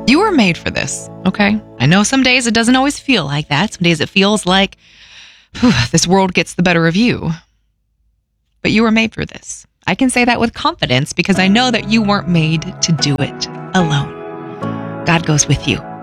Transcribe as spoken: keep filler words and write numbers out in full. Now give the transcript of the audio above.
You were made for this, okay? I know some days it doesn't always feel like that. Some days it feels like whew, this world gets the better of you. But you were made for this. I can say that with confidence because I know that you weren't made to do it alone. God goes with you.